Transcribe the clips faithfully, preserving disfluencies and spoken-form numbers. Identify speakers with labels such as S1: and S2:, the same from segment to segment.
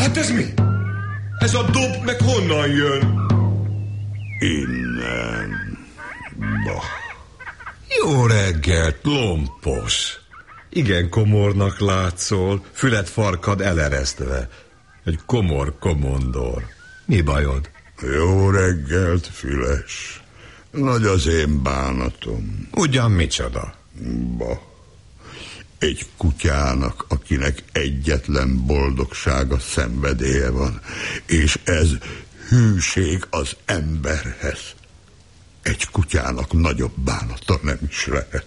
S1: Hát ez mi? Ez a dob meg honnan jön?
S2: Innen. Bah.
S1: Jó reggelt, lompos. Igen komornak látszol, füled farkad eleresztve. Egy komor komondor. Mi bajod?
S2: Jó reggelt, Füles. Nagy az én bánatom.
S1: Ugyan micsoda?
S2: Bah. Egy kutyának, akinek egyetlen boldogsága, szenvedélye van, és ez hűség az emberhez. Egy kutyának nagyobb bánata nem is lehet.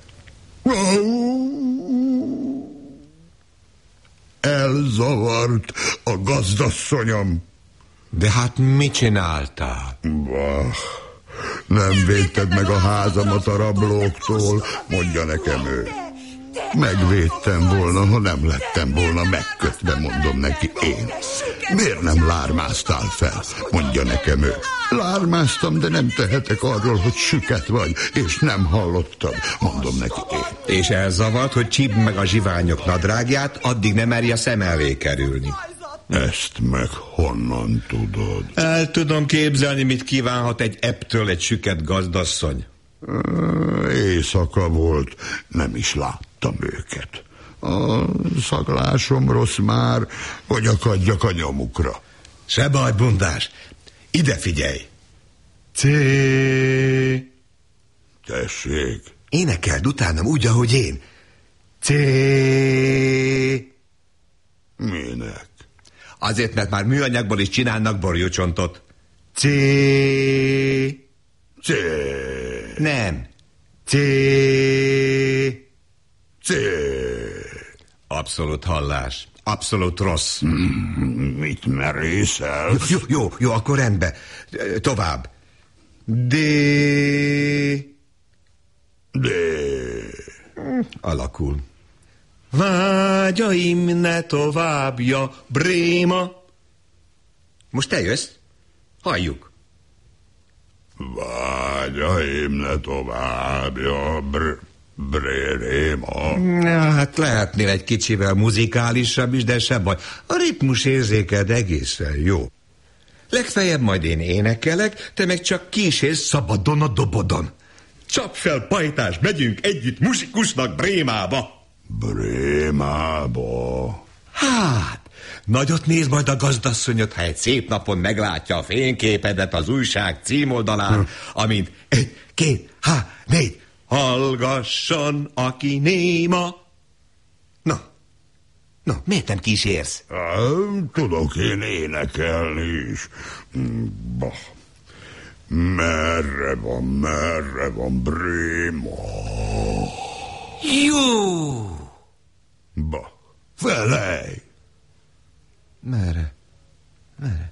S2: Elzavart a gazdasszonyom.
S1: De hát mit csináltál?
S2: Bah, nem védted meg a házamat a rablóktól, mondja nekem ő. Megvédtem volna, ha nem lettem volna megkötve, mondom neki én. Miért nem lármáztál fel, mondja nekem ő. Lármáztam, de nem tehetek arról, hogy süket vagy, és nem hallottad, mondom neki én.
S1: És elzavart, hogy csípd meg a zsiványok nadrágját, addig nem merj a szem elé kerülni.
S2: Ezt meg honnan tudod?
S1: El tudom képzelni, mit kívánhat egy eptől egy süket gazdasszony.
S2: Éjszaka volt, nem is láttam őket. A szaglásom rossz már, hogy akadjak a nyomukra.
S1: Se baj, bundás, ide figyelj! Cé...
S2: Tessék.
S1: Énekeld utánam úgy, ahogy én. Cé...
S2: Minek?
S1: Azért, mert már műanyagból is csinálnak borjúcsontot. Cé...
S2: Cé...
S1: Nem. Cé...
S2: Cé...
S1: Abszolút hallás. Abszolút rossz.
S2: Mit merészel?
S1: Jó, jó, jó, akkor rendben. Tovább. Dé...
S2: Dé...
S1: Alakul. Vágyaim ne továbbja, Bréma. Most te jössz? Halljuk.
S2: Vágyaim ne továbbja, br... Bréma.
S1: Hát lehetnél egy kicsivel muzikálisabb is, de se baj. A ritmus érzéked egészen jó. Legfeljebb majd én énekelek, te meg csak kísérsz szabadon a dobodon. Csap fel, pajtás, megyünk együtt muzsikusnak Brémába.
S2: Brémába?
S1: Hát, nagyot néz majd a gazdasszonyot, ha egy szép napon meglátja a fényképedet az újság címoldalán, hm. amint egy, két, há, négy, hallgasson, aki néma. Na, na, miért nem kísérsz?
S2: Tudok én énekelni is. Bah. Merre van, merre van Bréma?
S1: Jó!
S2: Bah, felej!
S1: Merre? Merre?